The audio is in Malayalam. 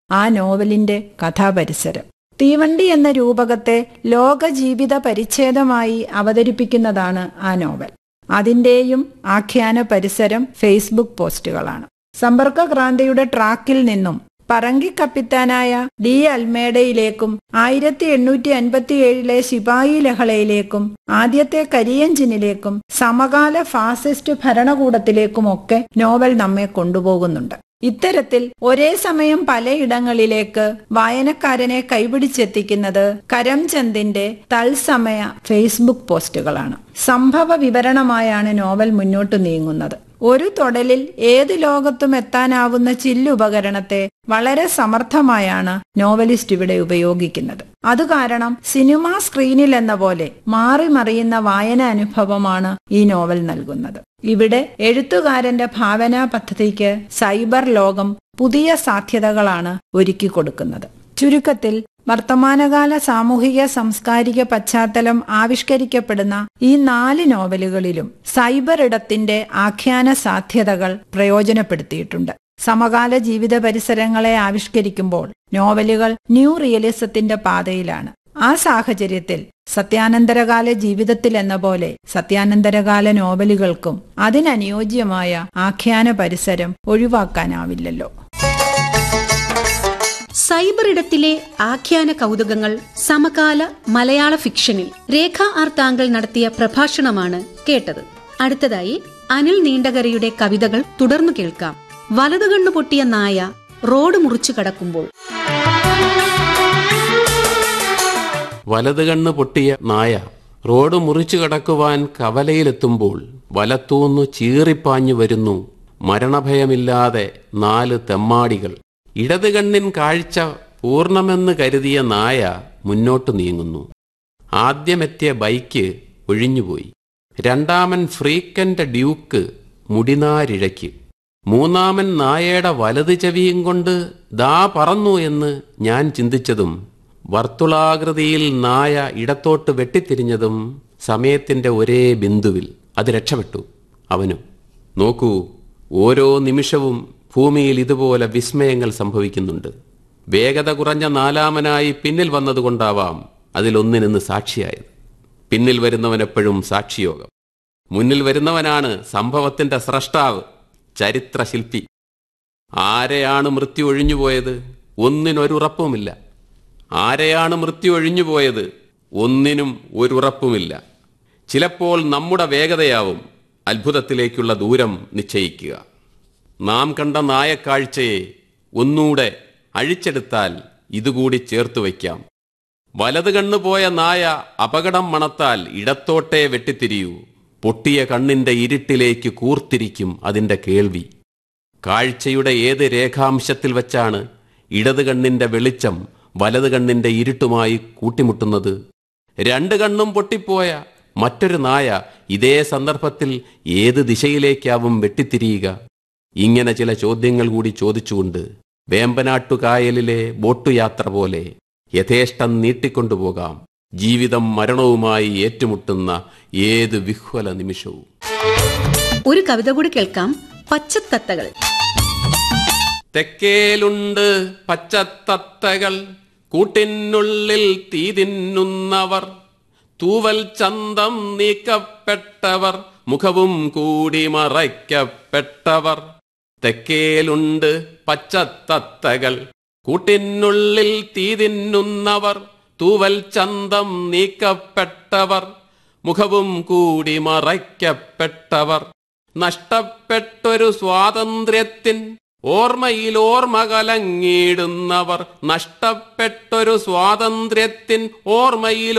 ആ നോവലിന്റെ കഥാപരിസരം. തീവണ്ടി എന്ന രൂപകത്തെ ലോക ജീവിത പരിച്ഛേദമായി അവതരിപ്പിക്കുന്നതാണ് ആ നോവൽ. അതിന്റെയും ആഖ്യാന പരിസരം ഫേസ്ബുക്ക് പോസ്റ്റുകളാണ്. സമ്പർക്ക ക്രാന്തിയുടെ ട്രാക്കിൽ നിന്നും പറങ്കിക്കപ്പിത്താനായ ഡി അൽമേഡയിലേക്കും 1857 ശിപായി ലഹളയിലേക്കും ആദ്യത്തെ കരിയഞ്ചിനിലേക്കും സമകാല ഫാസിസ്റ്റ് ഭരണകൂടത്തിലേക്കുമൊക്കെ നോവൽ നമ്മെ കൊണ്ടുപോകുന്നുണ്ട്. ഇത്തരത്തിൽ ഒരേ സമയം പലയിടങ്ങളിലേക്ക് വായനക്കാരനെ കൈപിടിച്ചെത്തിക്കുന്നത് കരംചന്ദിന്റെ തത്സമയ ഫേസ്ബുക്ക് പോസ്റ്റുകളാണ്. സംഭവ വിവരണമായാണ് നോവൽ മുന്നോട്ടു നീങ്ങുന്നത്. ഒരു തൊടലിൽ ഏത് ലോകത്തും എത്താനാവുന്ന ചില്ലുപകരണത്തെ വളരെ സമർത്ഥമായാണ് നോവലിസ്റ്റ് ഇവിടെ ഉപയോഗിക്കുന്നത്. അതുകാരണം സിനിമാ സ്ക്രീനിൽ എന്ന പോലെ മാറി മറിയുന്ന വായന അനുഭവമാണ് ഈ നോവൽ നൽകുന്നത്. ഇവിടെ എഴുത്തുകാരന്റെ ഭാവനാ പദ്ധതിക്ക് സൈബർ ലോകം പുതിയ സാധ്യതകളാണ് ഒരുക്കിക്കൊടുക്കുന്നത്. ചുരുക്കത്തിൽ വർത്തമാനകാല സാമൂഹിക സാംസ്കാരിക പശ്ചാത്തലം ആവിഷ്കരിക്കപ്പെടുന്ന ഈ 4 നോവലുകളിലും സൈബർ ഇടത്തിന്റെ ആഖ്യാന സാധ്യതകൾ പ്രയോജനപ്പെടുത്തിയിട്ടുണ്ട്. സമകാല ജീവിത പരിസരങ്ങളെ ആവിഷ്കരിക്കുമ്പോൾ നോവലുകൾ ന്യൂ റിയലിസത്തിന്റെ പാതയിലാണ്. ആ സാഹചര്യത്തിൽ സത്യാനന്തരകാല ജീവിതത്തിൽ എന്ന പോലെ സത്യാനന്തരകാല നോവലുകൾക്കും അതിനനുയോജ്യമായ ആഖ്യാന പരിസരം ഒഴിവാക്കാനാവില്ലല്ലോ. സൈബർ ഇടത്തിലെ ആഖ്യാന കൗതുകങ്ങൾ സമകാല മലയാള ഫിക്ഷനിൽ രേഖ ആർ താങ്കൾ നടത്തിയ പ്രഭാഷണമാണ് കേട്ടത്. അടുത്തതായി അനിൽ നീണ്ടകരയുടെ കവിതകൾ തുടർന്നു കേൾക്കാം. വലതുകണ്ണു പൊട്ടിയ നായ റോഡ് മുറിച്ചു കടക്കുമ്പോൾ. വലതുകണ്ണ് പൊട്ടിയ നായ റോഡ് മുറിച്ചു കടക്കുവാൻ കവലയിലെത്തുമ്പോൾ വലത്തൂന്നു ചീറിപ്പാഞ്ഞു വരുന്നു മരണഭയമില്ലാതെ 4 തെമ്മാടികൾ. ഇടതുകണ്ണിൻ കാഴ്ച പൂർണ്ണമെന്ന് കരുതിയ നായ മുന്നോട്ടു നീങ്ങുന്നു. ആദ്യമെത്തിയ ബൈക്ക് ഒഴിഞ്ഞുപോയി. രണ്ടാമൻ ഫ്രീക്കന്റെ ഡ്യൂക്ക് മുടിനാരിഴയ്ക്ക്. മൂന്നാമൻ നായയുടെ വലത് ചെവിയും കൊണ്ട് ദാ പറന്നു എന്ന് ഞാൻ ചിന്തിച്ചതും വർത്തുളാകൃതിയിൽ നായ ഇടത്തോട്ട് വെട്ടിത്തിരിഞ്ഞതും സമയത്തിന്റെ ഒരേ ബിന്ദുവിൽ അത് രക്ഷപ്പെട്ടു. അവനും നോക്കൂ, ഓരോ നിമിഷവും ഭൂമിയിൽ ഇതുപോലെ വിസ്മയങ്ങൾ സംഭവിക്കുന്നുണ്ട്. വേഗത കുറഞ്ഞ നാലാമനായി പിന്നിൽ വന്നതുകൊണ്ടാവാം അതിലൊന്നിനെന്ന് സാക്ഷിയായത്. പിന്നിൽ വരുന്നവനെപ്പോഴും സാക്ഷിയോഗം. മുന്നിൽ വരുന്നവനാണ് സംഭവത്തിന്റെ സ്രഷ്ടാവ്, ചരിത്രശില്പി. ആരെയാണ് മൃത്യു ഒഴിഞ്ഞുപോയത്? ഒന്നിനൊരുറപ്പുമില്ല. ആരെയാണ് മൃത്യു ഒഴിഞ്ഞുപോയത്? ഒന്നിനും ഒരുറപ്പുമില്ല. ചിലപ്പോൾ നമ്മുടെ വേഗതയാവും അത്ഭുതത്തിലേക്കുള്ള ദൂരം നിശ്ചയിക്കുക. നാം കണ്ട നായക്കാഴ്ചയെ ഒന്നൂടെ അഴിച്ചെടുത്താൽ ഇതുകൂടി ചേർത്തു വയ്ക്കാം. വലത് കണ്ണുപോയ നായ അപകടം മണത്താൽ ഇടത്തോട്ടേ വെട്ടിത്തിരിയൂ. പൊട്ടിയ കണ്ണിന്റെ ഇരുട്ടിലേക്ക് കൂർത്തിരിക്കും അതിന്റെ കേൾവി. കാഴ്ചയുടെ ഏത് രേഖാംശത്തിൽ വച്ചാണ് ഇടത് കണ്ണിന്റെ വെളിച്ചം വലത് കണ്ണിന്റെ ഇരുട്ടുമായി കൂട്ടിമുട്ടുന്നത്? 2 കണ്ണും പൊട്ടിപ്പോയ മറ്റൊരു നായ ഇതേ സന്ദർഭത്തിൽ ഏത് ദിശയിലേക്കാവും വെട്ടിത്തിരിയുക? ഇങ്ങനെ ചില ചോദ്യങ്ങൾ കൂടി ചോദിച്ചുകൊണ്ട് വേമ്പനാട്ടുകായലിലെ ബോട്ടുയാത്ര പോലെ യഥേഷ്ടം നീട്ടിക്കൊണ്ടുപോകാം ജീവിതം മരണവുമായി ഏറ്റുമുട്ടുന്ന ഏത് വിഹ്വല നിമിഷവും. ഒരു കവിത കൂടി കേൾക്കാം. പച്ചത്തത്തകൾ. തെക്കേലുണ്ട് പച്ചത്തത്തകൾ, കൂട്ടിനുള്ളിൽ തീ തിന്നുന്നവർ, തൂവൽ ചന്തം നീക്കപ്പെട്ടവർ, മുഖവും കൂടി മറയ്ക്കപ്പെട്ടവർ. തെക്കേലുണ്ട് പച്ചത്തത്തകൾ, കൂട്ടിനുള്ളിൽ തീ തിന്നുന്നവർ, തൂവൽ ചന്തം നീക്കപ്പെട്ടവർ, മുഖവും കൂടി മറയ്ക്കപ്പെട്ടവർ. നഷ്ടപ്പെട്ടൊരു സ്വാതന്ത്ര്യത്തിൻ ഓർമ്മയിൽ ഓർമ്മ കലങ്ങിയിടുന്നവർ, നഷ്ടപ്പെട്ടൊരു സ്വാതന്ത്ര്യത്തിൻ ഓർമ്മയിൽ